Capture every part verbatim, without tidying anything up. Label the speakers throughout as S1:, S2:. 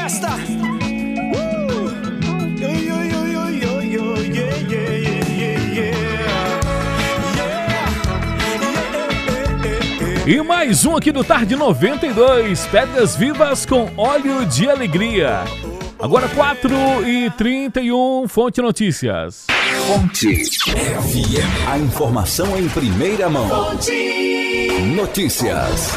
S1: festa. Uh! Yo, yo, yo, yo, yo, yo, yeah, yeah, yeah, yeah. Yeah.
S2: E mais um aqui do Tarde noventa e dois, Pedras Vivas com Óleo de Alegria. Agora quatro e trinta e um, Fonte Notícias.
S3: Fonte F M. A informação em primeira mão. Fonte Notícias.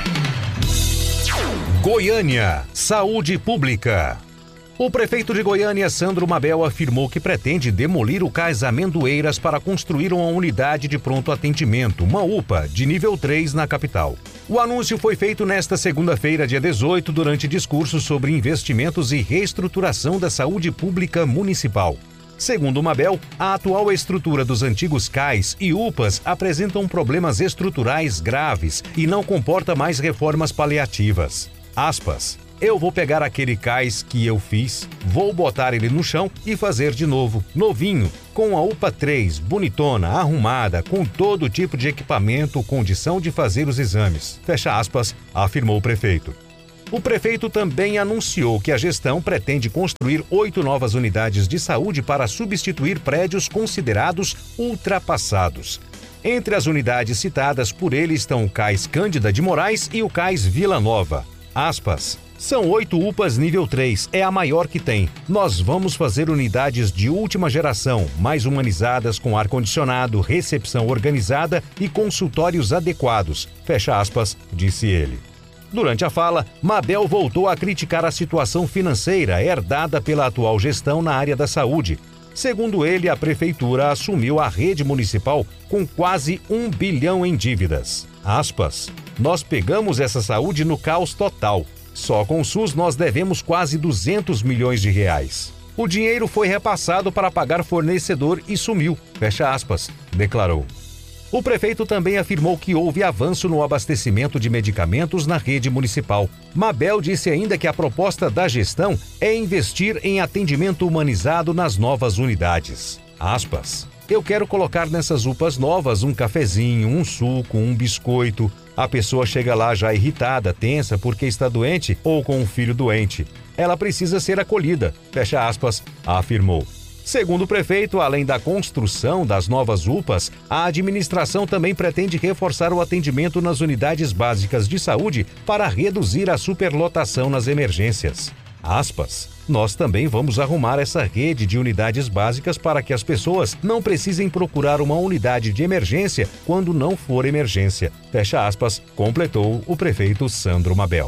S4: Goiânia, saúde pública. O prefeito de Goiânia, Sandro Mabel, afirmou que pretende demolir o Cais Amendoeiras para construir uma unidade de pronto atendimento, uma U P A, de nível três na capital. O anúncio foi feito nesta segunda-feira, dia dezoito, durante discurso sobre investimentos e reestruturação da saúde pública municipal. Segundo Mabel, a atual estrutura dos antigos cais e U P As apresentam problemas estruturais graves e não comporta mais reformas paliativas. Aspas. Eu vou pegar aquele cais que eu fiz, vou botar ele no chão e fazer de novo, novinho, com a U P A três, bonitona, arrumada, com todo tipo de equipamento, condição de fazer os exames. Fecha aspas, afirmou o prefeito. O prefeito também anunciou que a gestão pretende construir oito novas unidades de saúde para substituir prédios considerados ultrapassados. Entre as unidades citadas por ele estão o Cais Cândida de Moraes e o Cais Vila Nova. Aspas. São oito U P As nível três, é a maior que tem. Nós vamos fazer unidades de última geração, mais humanizadas, com ar-condicionado, recepção organizada e consultórios adequados. Fecha aspas, disse ele. Durante a fala, Mabel voltou a criticar a situação financeira herdada pela atual gestão na área da saúde. Segundo ele, a prefeitura assumiu a rede municipal com quase um bilhão em dívidas. Aspas. Nós pegamos essa saúde no caos total. Só com o SUS nós devemos quase duzentos milhões de reais. O dinheiro foi repassado para pagar fornecedor e sumiu, fecha aspas, declarou. O prefeito também afirmou que houve avanço no abastecimento de medicamentos na rede municipal. Mabel disse ainda que a proposta da gestão é investir em atendimento humanizado nas novas unidades. Aspas. Eu quero colocar nessas U P As novas um cafezinho, um suco, um biscoito. A pessoa chega lá já irritada, tensa porque está doente ou com um filho doente. Ela precisa ser acolhida, fecha aspas, afirmou. Segundo o prefeito, além da construção das novas U P As, a administração também pretende reforçar o atendimento nas unidades básicas de saúde para reduzir a superlotação nas emergências. Aspas. Nós também vamos arrumar essa rede de unidades básicas para que as pessoas não precisem procurar uma unidade de emergência quando não for emergência. Fecha aspas, completou o prefeito Sandro Mabel.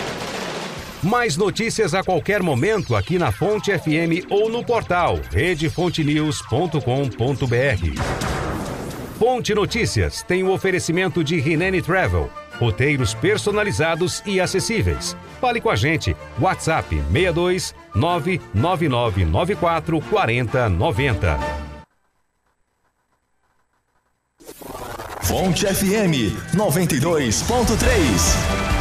S4: Mais notícias a qualquer momento aqui na Fonte F M ou no portal rede fonte news ponto com ponto b r. Fonte Notícias tem o oferecimento de Rinene Travel. Roteiros personalizados e acessíveis. Fale com a gente. WhatsApp seis dois nove nove nove nove quatro quatro zero nove zero.
S3: Fonte F M noventa e dois ponto três.